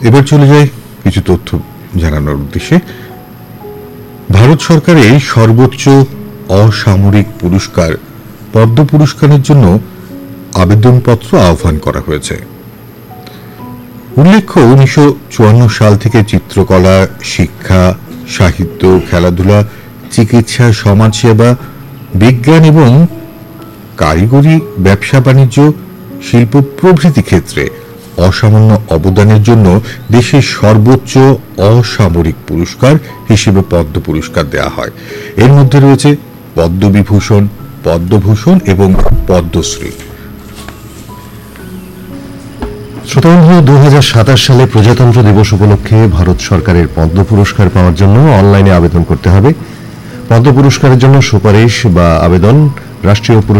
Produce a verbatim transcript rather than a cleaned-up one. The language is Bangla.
এবার চলে যাই কিছু তথ্য জানানোর উদ্দেশ্যে। ভারত সরকারের সর্বোচ্চ অসামরিক পুরস্কার পদ্ম পুরস্কারের জন্য আবেদনপত্র আহ্বান করা হয়েছে। উল্লেখ্য, উনিশশো চুয়ান্ন সাল থেকে চিত্রকলা, শিক্ষা, সাহিত্য, খেলাধুলা, চিকিৎসা, সমাজসেবা, বিজ্ঞান এবং কারিগরি, ব্যবসা বাণিজ্য, শিল্প প্রভৃতি ক্ষেত্রে অসামান্য অবদানের জন্য দেশের সর্বোচ্চ অসামরিক পুরস্কার হিসেবে পদ্ম পুরস্কার দেওয়া হয়। এর মধ্যে রয়েছে পদ্মবিভূষণ, পদ্মভূষণ এবং পদ্মশ্রী। শ্রোতাবন্ধু, দু হাজার সাতাশ সালে প্রজাতন্ত্র দিবস উপলক্ষে ভারত সরকারের পদ্ম পুরস্কার পাওয়ার জন্য অনলাইনে আবেদন করতে হবে। পদ্ম পুরস্কারের জন্য সুপারিশ বা আবেদন রাষ্ট্রীয় পুরস্কার